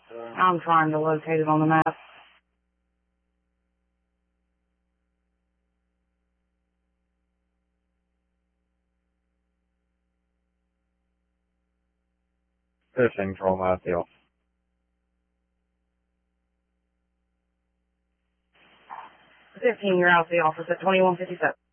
I'm trying to locate it on the map. Fishing troll Matthew. 15, you're out of the office at 2157.